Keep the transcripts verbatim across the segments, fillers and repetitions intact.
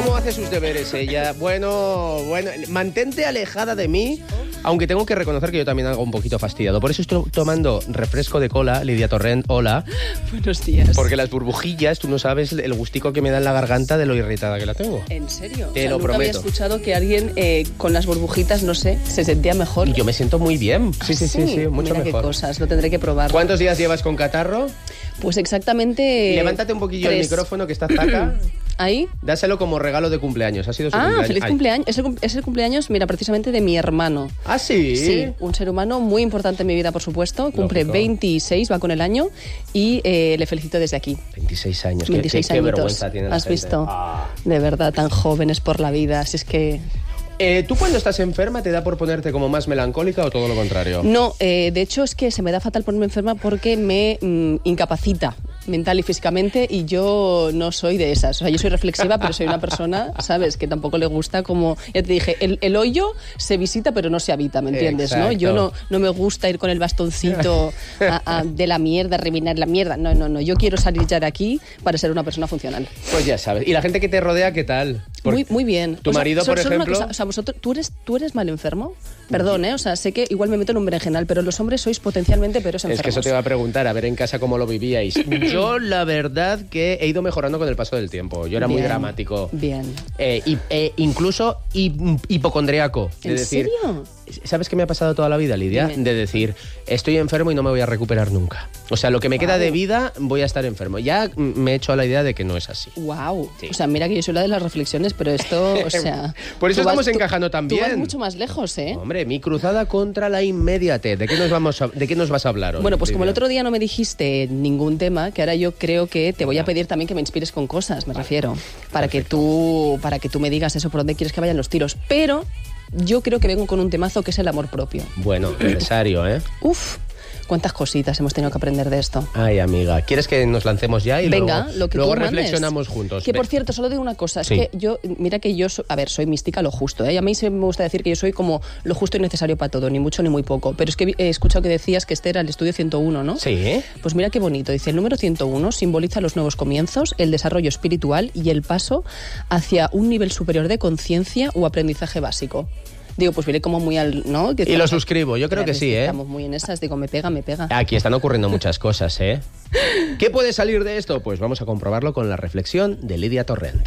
¿Cómo hace sus deberes ella? Bueno, bueno, mantente alejada de mí, aunque tengo que reconocer que yo también hago un poquito fastidiado. Por eso estoy tomando refresco de cola. Lidia Torrent, hola. Buenos días. Porque las burbujillas, tú no sabes el gustico que me da en la garganta de lo irritada que la tengo. ¿En serio? Te o sea, lo nunca prometo. había escuchado que alguien eh, con las burbujitas, no sé, se sentía mejor. Yo me siento muy bien. Sí, ¿Ah, sí, sí, sí, mucho Mira mejor. qué cosas, lo tendré que probar. ¿Cuántos días llevas con catarro? Pues exactamente... Levántate un poquillo tres. el micrófono que está zaca. ¿Ahí? Dáselo como regalo de cumpleaños. Ha sido su Ah, cumpleaños. feliz Ay. cumpleaños. Es el, cum- es el cumpleaños, mira, precisamente de mi hermano. ¿Ah, sí? Sí, un ser humano muy importante en mi vida, por supuesto. Cumple Lógico. veintiséis, va con el año, y eh, le felicito desde aquí. veintiséis años. Qué- veintiséis qué, qué añitos. vergüenza tiene la ¿Has gente. visto? Ah. De verdad, tan jóvenes por la vida. Si es que... Eh, ¿Tú cuando estás enferma te da por ponerte como más melancólica o todo lo contrario? No, eh, de hecho es que se me da fatal ponerme enferma porque me mm, incapacita mental y físicamente, y yo no soy de esas. O sea, yo soy reflexiva, pero soy una persona, ¿sabes?, que tampoco le gusta como... Ya te dije, el, el hoyo se visita pero no se habita, ¿me entiendes? Exacto. ¿No? Yo no, no me gusta ir con el bastoncito a, a, de la mierda, revinar la mierda. No, no, no. Yo quiero salir ya de aquí para ser una persona funcional. Pues ya sabes. ¿Y la gente que te rodea qué tal? Por- Muy, muy bien. ¿Tu O sea, marido, solo- por solo una ejemplo? cosa, o sea, vosotros, ¿tú eres, ¿tú eres mal enfermo? Perdón, ¿eh? O sea, sé que igual me meto en un berenjenal, pero los hombres sois potencialmente peores enfermos. Es que eso te iba a preguntar, a ver en casa cómo lo vivíais. Yo, la verdad, que he ido mejorando con el paso del tiempo. Yo era muy Bien, dramático. Bien. Eh, y, eh, incluso hip- hipocondriaco. De ¿En decir, serio? ¿sabes qué me ha pasado toda la vida, Lidia? Dime. De decir, estoy enfermo y no me voy a recuperar nunca. O sea, lo que me queda Guau. de vida, voy a estar enfermo. Ya mm, me he hecho a la idea de que no es así. Wow. Sí. O sea, mira que yo soy la de las reflexiones, pero esto, o sea... Por eso tú estamos tú- encajando tan Tú vas bien. mucho más lejos, ¿eh? Hombre, mi cruzada contra la inmediatez. ¿De qué nos, vamos a, de qué nos vas a hablar hoy? Bueno, pues como el Lidia? otro día no me dijiste ningún tema, que ahora yo creo que te voy a pedir también que me inspires con cosas, me refiero, para que tú para que tú me digas eso por dónde quieres que vayan los tiros. Pero yo creo que vengo con un temazo que es el amor propio. Bueno, necesario, ¿eh? Uf, cuántas cositas hemos tenido que aprender de esto. Ay, amiga, ¿quieres que nos lancemos ya y Venga, luego, lo que luego tú mandes. reflexionamos juntos? Que Ve- por cierto, solo digo una cosa, es Sí. que yo, mira que yo, so- a ver, soy mística lo justo, ¿eh? Y a mí sí me gusta decir que yo soy como lo justo y necesario para todo, ni mucho ni muy poco. Pero es que he escuchado que decías que este era el estudio ciento uno, ¿no? Sí. Pues mira qué bonito, dice, el número ciento uno simboliza los nuevos comienzos, el desarrollo espiritual y el paso hacia un nivel superior de conciencia o aprendizaje básico. Digo, pues miré como muy al... ¿no? Que Y lo estamos- suscribo, yo creo Ya que ves, sí, ¿eh? Estamos muy en esas, digo, me pega, me pega. Aquí están ocurriendo muchas cosas, ¿eh? ¿Qué puede salir de esto? Pues vamos a comprobarlo con la reflexión de Lidia Torrent.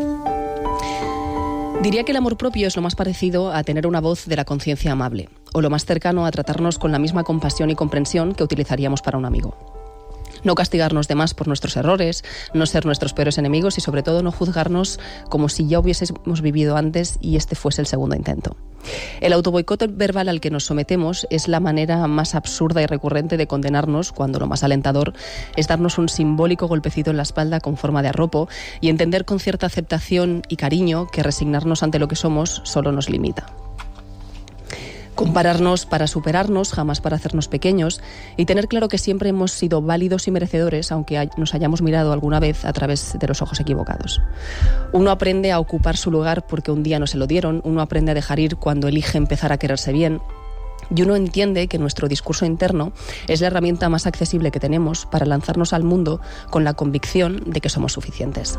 Diría que el amor propio es lo más parecido a tener una voz de la conciencia amable, o lo más cercano a tratarnos con la misma compasión y comprensión que utilizaríamos para un amigo. No castigarnos de más por nuestros errores, no ser nuestros peores enemigos y sobre todo no juzgarnos como si ya hubiésemos vivido antes y este fuese el segundo intento. El autoboicot verbal al que nos sometemos es la manera más absurda y recurrente de condenarnos, cuando lo más alentador es darnos un simbólico golpecito en la espalda con forma de arropo y entender con cierta aceptación y cariño que resignarnos ante lo que somos solo nos limita. Compararnos para superarnos, jamás para hacernos pequeños, y tener claro que siempre hemos sido válidos y merecedores, aunque hay- nos hayamos mirado alguna vez a través de los ojos equivocados. Uno aprende a ocupar su lugar porque un día no se lo dieron, uno aprende a dejar ir cuando elige empezar a quererse bien, y uno entiende que nuestro discurso interno es la herramienta más accesible que tenemos para lanzarnos al mundo con la convicción de que somos suficientes.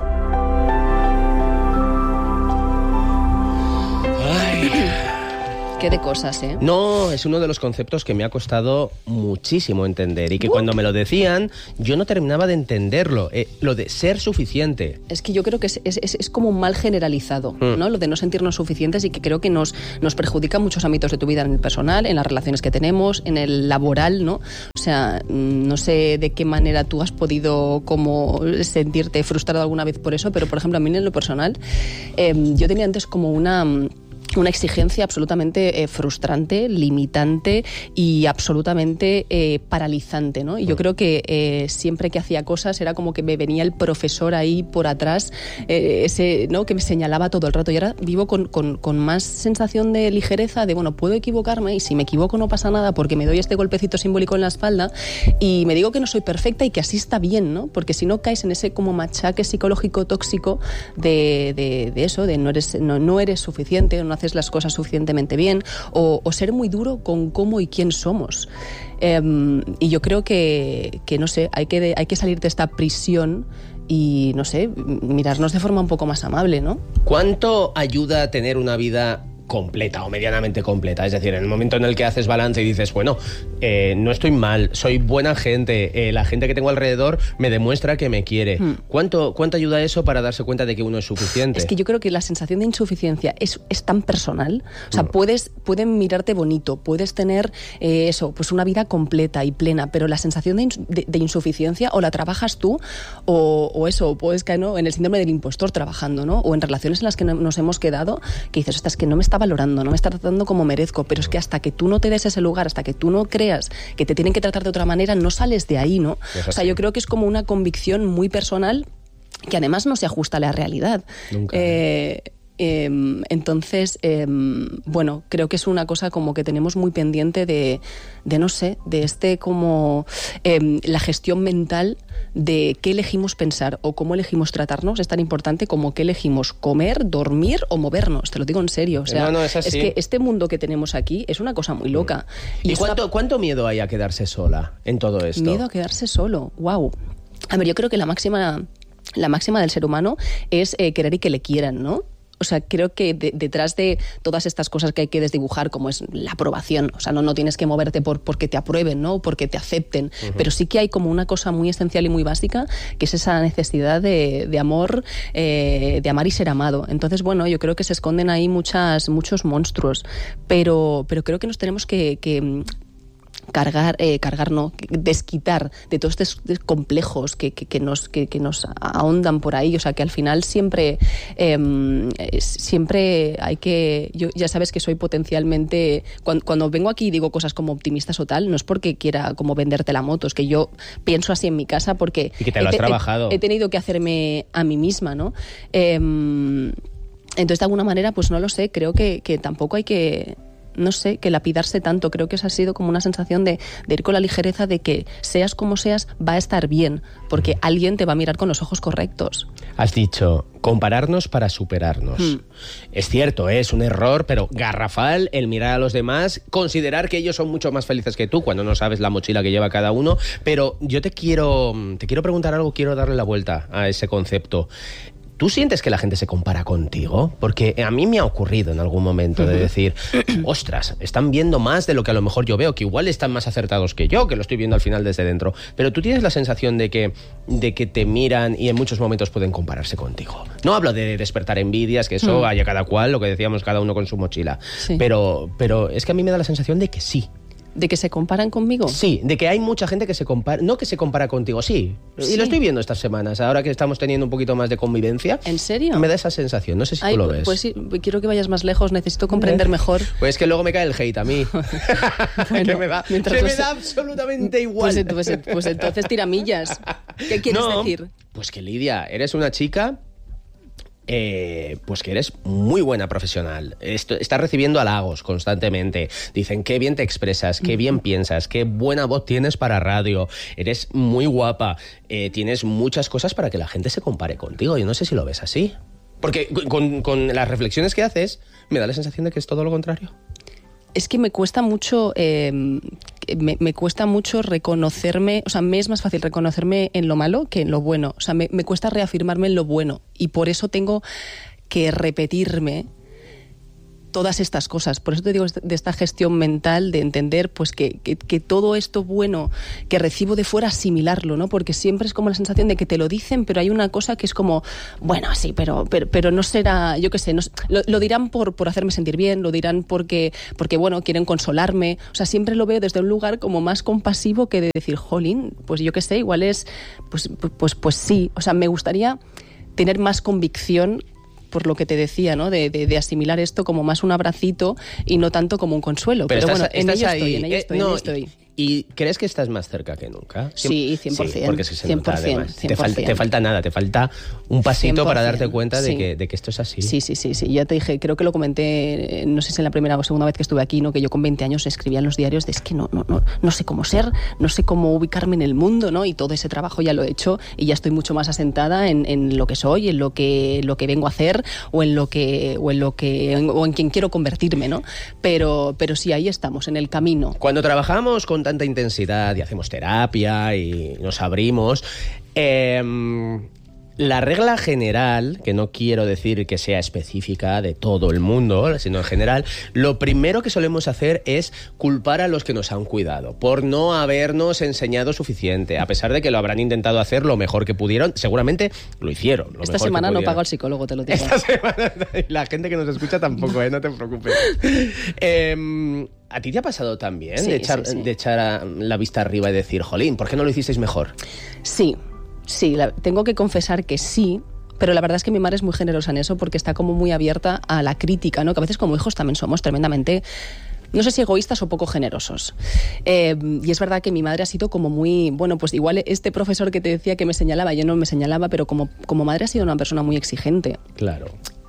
Qué de cosas, ¿eh? No, es uno de los conceptos que me ha costado muchísimo entender y que cuando me lo decían yo no terminaba de entenderlo, eh, lo de ser suficiente. Es que yo creo que es, es, es como mal generalizado, Mm. ¿no? Lo de no sentirnos suficientes, y que creo que nos, nos perjudica en muchos ámbitos de tu vida, en el personal, en las relaciones que tenemos, en el laboral, ¿no? O sea, mm, no sé de qué manera tú has podido como sentirte frustrado alguna vez por eso, pero por ejemplo a mí en lo personal, eh, yo tenía antes como una... una exigencia absolutamente eh, frustrante, limitante y absolutamente eh, paralizante, ¿no? Y yo creo que eh, siempre que hacía cosas era como que me venía el profesor ahí por atrás, eh, ese, ¿no? Que me señalaba todo el rato. Y ahora vivo con, con, con más sensación de ligereza, de bueno, puedo equivocarme y si me equivoco no pasa nada porque me doy este golpecito simbólico en la espalda y me digo que no soy perfecta y que así está bien, ¿no? Porque si no caes en ese como machaque psicológico tóxico de, de, de eso, de no eres, no, no eres suficiente, no haces las cosas suficientemente bien, o, o ser muy duro con cómo y quién somos. Eh, y yo creo que, que no sé, hay que, de, hay que salir de esta prisión y, no sé, mirarnos de forma un poco más amable, ¿no? ¿Cuánto ayuda a tener una vida completa o medianamente completa? Es decir, en el momento en el que haces balance y dices, bueno, eh, no estoy mal, soy buena gente, eh, la gente que tengo alrededor me demuestra que me quiere. Hmm. ¿Cuánto, ¿Cuánto ayuda eso para darse cuenta de que uno es suficiente? Es que yo creo que la sensación de insuficiencia es, es tan personal. O sea, hmm. puedes, pueden mirarte bonito, puedes tener eh, eso, pues una vida completa y plena, pero la sensación de, ins- de, de insuficiencia o la trabajas tú o, o eso, puedes caer, ¿no?, en el síndrome del impostor trabajando, ¿no? O en relaciones en las que no, nos hemos quedado, que dices, ostras, que no me está valorando, no me está tratando como merezco, pero es que hasta que tú no te des ese lugar, hasta que tú no creas que te tienen que tratar de otra manera, no sales de ahí, ¿no? O sea, yo creo que es como una convicción muy personal que además no se ajusta a la realidad. Nunca. Eh, eh, entonces, eh, bueno, creo que es una cosa como que tenemos muy pendiente de, de no sé, de este como eh, la gestión mental de qué elegimos pensar o cómo elegimos tratarnos es tan importante como qué elegimos comer, dormir o movernos. Te lo digo en serio. O sea, no, no, es, así. Es que este mundo que tenemos aquí es una cosa muy loca. ¿Y, ¿Y es cuánto, una... cuánto miedo hay a quedarse sola en todo esto? Miedo a quedarse solo. Wow. A ver, yo creo que la máxima, la máxima del ser humano es eh, querer y que le quieran, ¿no? O sea, creo que de, detrás de todas estas cosas que hay que desdibujar, como es la aprobación, o sea, no, no tienes que moverte por porque te aprueben, ¿no?, porque te acepten, uh-huh. pero sí que hay como una cosa muy esencial y muy básica, que es esa necesidad de, de amor, eh, de amar y ser amado. Entonces, bueno, yo creo que se esconden ahí muchas, muchos monstruos, pero, pero creo que nos tenemos que... que cargar, eh, cargar no, desquitar de todos estos complejos que, que, que, nos, que, que nos ahondan por ahí, o sea, que al final siempre eh, siempre hay que, yo ya sabes que soy potencialmente, cuando, cuando vengo aquí y digo cosas como optimistas o tal, no es porque quiera como venderte la moto, es que yo pienso así en mi casa porque y que te lo has he, trabajado. He, he tenido que hacerme a mí misma, ¿no? Eh, entonces, de alguna manera, pues no lo sé, creo que, que tampoco hay que... no sé, que lapidarse tanto. Creo que esa ha sido como una sensación de, de ir con la ligereza de que seas como seas, va a estar bien, porque alguien te va a mirar con los ojos correctos. Has dicho, compararnos para superarnos. Hmm. Es cierto, ¿eh? Es un error, pero garrafal el mirar a los demás, considerar que ellos son mucho más felices que tú cuando no sabes la mochila que lleva cada uno. Pero yo te quiero, te quiero preguntar algo, quiero darle la vuelta a ese concepto. ¿Tú sientes que la gente se compara contigo? Porque a mí me ha ocurrido en algún momento de decir, ostras, están viendo más de lo que a lo mejor yo veo, que igual están más acertados que yo, que lo estoy viendo al final desde dentro. Pero tú tienes la sensación de que, de que te miran y en muchos momentos pueden compararse contigo. No hablo de despertar envidias, que eso mm. haya cada cual, lo que decíamos, cada uno con su mochila. Sí. Pero, pero es que a mí me da la sensación de que sí. ¿De que se comparan conmigo? Sí, de que hay mucha gente que se compara, no que se compara contigo, sí. sí. Y lo estoy viendo estas semanas, ahora que estamos teniendo un poquito más de convivencia. ¿En serio? Me da esa sensación, no sé si Ay, tú lo ves. Pues sí, quiero que vayas más lejos, necesito comprender mejor. Pues es que luego me cae el hate a mí. Bueno, que me da, que pues, me da absolutamente igual. Pues, pues, pues entonces tiramillas. ¿Qué quieres no, decir? Pues que Lidia, eres una chica... Eh, pues que eres muy buena profesional. Esto, estás recibiendo halagos constantemente. Dicen qué bien te expresas, qué bien piensas, qué buena voz tienes para radio. Eres muy guapa. Eh, tienes muchas cosas para que la gente se compare contigo. Yo no sé si lo ves así. Porque con, con las reflexiones que haces, me da la sensación de que es todo lo contrario. Es que me cuesta mucho, eh, me, me cuesta mucho reconocerme, o sea, me es más fácil reconocerme en lo malo que en lo bueno. O sea, me, me cuesta reafirmarme en lo bueno y por eso tengo que repetirme todas estas cosas. Por eso te digo de esta gestión mental, de entender pues que, que, que todo esto bueno que recibo de fuera, asimilarlo, ¿no? Porque siempre es como la sensación de que te lo dicen, pero hay una cosa que es como, bueno, sí, pero pero, pero no será, yo qué sé, no, lo, lo dirán por, por hacerme sentir bien, lo dirán porque, porque, bueno, quieren consolarme. O sea, siempre lo veo desde un lugar como más compasivo que de decir, jolín, pues yo qué sé, igual es, pues, pues, pues sí. O sea, me gustaría tener más convicción por lo que te decía, ¿no? De, de, de asimilar esto como más un abracito y no tanto como un consuelo. Pero, Pero estás, bueno, en ello ahí. estoy, en ello estoy, eh, no, en ello estoy. ¿Y crees que estás más cerca que nunca? Sí, cien por ciento. Sí, porque es que se cien por ciento, nota además. cien por ciento. Te, falta, te falta nada, te falta un pasito cien por ciento, para darte cuenta de, sí. que, de que esto es así. Sí, sí, sí, sí. Ya te dije, creo que lo comenté, no sé si en la primera o segunda vez que estuve aquí, ¿no? Que yo con veinte años escribía en los diarios de es que no, no, no, no sé cómo ser, no sé cómo ubicarme en el mundo, ¿no? Y todo ese trabajo ya lo he hecho y ya estoy mucho más asentada en, en lo que soy, en lo que, lo que vengo a hacer o en lo que, o en lo que, en, o en quien quiero convertirme, ¿no? Pero, pero sí, ahí estamos, en el camino. Cuando trabajamos con tanta intensidad y hacemos terapia y nos abrimos, eh, La regla general, que no quiero decir que sea específica de todo el mundo, sino en general, lo primero que solemos hacer es culpar a los que nos han cuidado por no habernos enseñado suficiente, a pesar de que lo habrán intentado hacer lo mejor que pudieron. Seguramente lo hicieron. Lo Esta mejor semana que no pago al psicólogo, te lo digo. Esta semana la gente que nos escucha tampoco, ¿eh? No te preocupes. Eh, ¿A ti te ha pasado también Sí, de echar, sí, sí. de echar a la vista arriba y decir, jolín, ¿por qué no lo hicisteis mejor? Sí, sí, la- tengo que confesar que sí, pero la verdad es que mi madre es muy generosa en eso porque está como muy abierta a la crítica, ¿no? Que a veces como hijos también somos tremendamente, no sé si egoístas o poco generosos. Eh, y es verdad que mi madre ha sido como muy, bueno, pues igual este profesor que te decía que me señalaba, yo no me señalaba, pero como, como madre ha sido una persona muy exigente. Claro.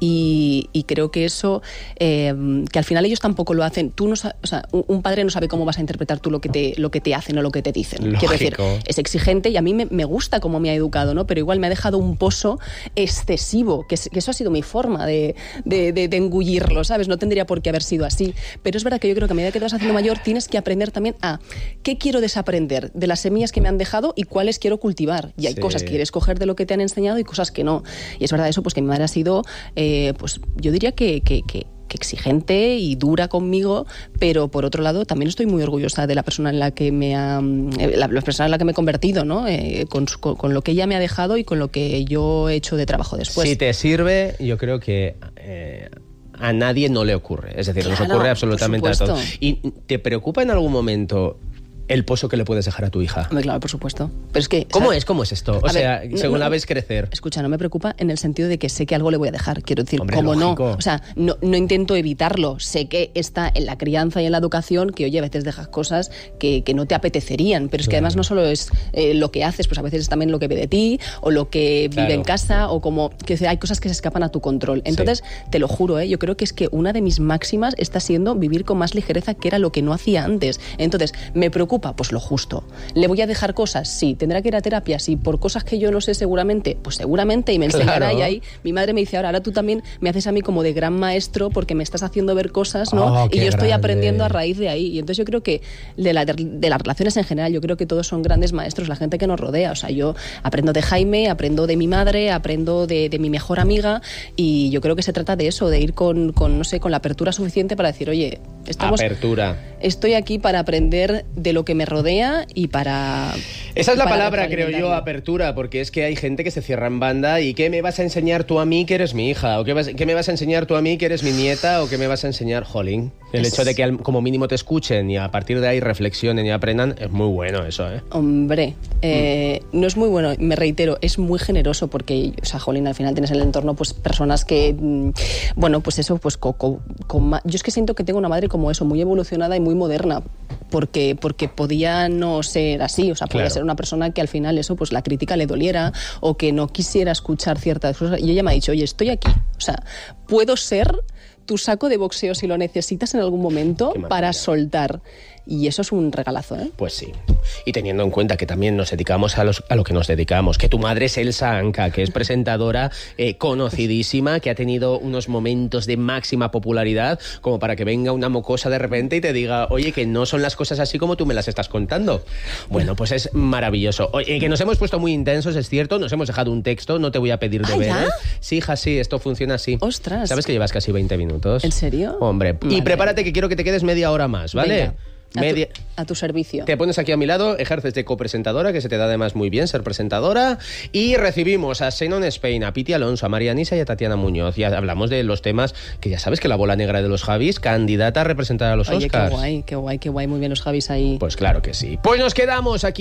Y, y creo que eso, eh, que al final ellos tampoco lo hacen. Tú no sa- o sea, un, un padre no sabe cómo vas a interpretar tú lo que te, lo que te hacen o lo que te dicen. Lógico. Quiero decir, es exigente y a mí me, me gusta cómo me ha educado, ¿no? Pero igual me ha dejado un pozo excesivo, que, es- que eso ha sido mi forma de, de, de, de engullirlo, ¿sabes? No tendría por qué haber sido así. Pero es verdad que yo creo que a medida que te vas haciendo mayor tienes que aprender también a qué quiero desaprender de las semillas que me han dejado y cuáles quiero cultivar. Y hay Sí. cosas que quieres coger de lo que te han enseñado y cosas que no. Y es verdad eso, pues que mi madre ha sido, eh, pues yo diría que, que, que, que exigente y dura conmigo, pero por otro lado también estoy muy orgullosa de la persona en la que me ha, eh, la, la persona en la que me he convertido, ¿no? Eh, con, su- con, con lo que ella me ha dejado y con lo que yo he hecho de trabajo después. Si te sirve, yo creo que eh, a nadie no le ocurre. Es decir, nos Claro, ocurre absolutamente por a todos. supuesto. ¿Y te preocupa en algún momento el pozo que le puedes dejar a tu hija? Hombre, claro, por supuesto. Pero es que, ¿Cómo ¿sabes? es? ¿Cómo es esto? O A sea, ver, no- según no- la ves crecer. Escucha, no me preocupa en el sentido de que sé que algo le voy a dejar. Quiero decir, Hombre, como lógico. no. O sea, no, no intento evitarlo. Sé que está en la crianza y en la educación que, oye, a veces dejas cosas que, que no te apetecerían. Pero es que Claro. además no solo es eh, lo que haces, pues a veces es también lo que ve de ti o lo que Claro. vive en casa o como que hay cosas que se escapan a tu control. Entonces, te lo juro, ¿eh? Yo creo que es que una de mis máximas está siendo vivir con más ligereza, que era lo que no hacía antes. Entonces, ¿me preocupa? Pues lo justo. ¿Le voy a dejar cosas? Sí. ¿Tendrá que ir a terapia? Sí. ¿Por cosas que yo no sé seguramente? Pues seguramente, y me enseñará. Claro. Y ahí mi madre me dice, ahora, ahora tú también me haces a mí como de gran maestro porque me estás haciendo ver cosas, ¿no? Oh, y qué yo estoy grande. aprendiendo a raíz de ahí. Y entonces yo creo que de, la- de las relaciones en general, yo creo que todos son grandes maestros, la gente que nos rodea. O sea, yo aprendo de Jaime, aprendo de mi madre, aprendo de, de mi mejor amiga, y yo creo que se trata de eso, de ir con, con, no sé, con la apertura suficiente para decir, oye, estamos... Apertura. Estoy aquí para aprender de lo que me rodea y para... Esa es la para palabra, creo yo, retroalimentarme. apertura, porque es que hay gente que se cierra en banda y ¿qué me vas a enseñar tú a mí que eres mi hija? ¿O qué, vas- qué me vas a enseñar tú a mí que eres mi nieta? ¿O qué me vas a enseñar, jolín? El Es- hecho de que al- como mínimo te escuchen y a partir de ahí reflexionen y aprendan, es muy bueno eso, ¿eh? Hombre, eh, no es muy bueno, me reitero, es muy generoso porque, o sea, jolín, al final tienes en el entorno pues personas que, mm, bueno, pues eso, pues co- co- con ma- yo es que siento que tengo una madre como eso, muy evolucionada y muy moderna, porque, porque podía no ser así, o sea, podía Claro. ser una persona que al final eso, pues la crítica le doliera o que no quisiera escuchar ciertas cosas, y ella me ha dicho, oye, estoy aquí, o sea, puedo ser tu saco de boxeo si lo necesitas en algún momento Qué maravilla. para soltar. Y eso es un regalazo, ¿eh? Pues sí. Y teniendo en cuenta que también nos dedicamos a, los, a lo que nos dedicamos, que tu madre es Elsa Anca, que es presentadora eh, conocidísima, que ha tenido unos momentos de máxima popularidad, como para que venga una mocosa de repente y te diga, oye, que no son las cosas así como tú me las estás contando. Bueno, pues es maravilloso. Oye, que nos hemos puesto muy intensos, es cierto, nos hemos dejado un texto, no te voy a pedir ¿Ah, deberes. ya? Sí, hija, sí, esto funciona así. Ostras. ¿Sabes que llevas casi veinte minutos? ¿En serio? Hombre, y Madre. prepárate que quiero que te quedes media hora más, ¿vale? Venga, a, Media... tu, a tu servicio. Te pones aquí a mi lado, ejerces de copresentadora, que se te da además muy bien ser presentadora, y recibimos a Xenon Spain, a Piti Alonso, a María Nisa y a Tatiana Muñoz. Y hablamos de los temas que ya sabes que la bola negra de los Javis, candidata a representar a los Oye, Oscars. qué guay, qué guay, qué guay. Muy bien los Javis ahí. Pues claro que sí. Pues nos quedamos aquí.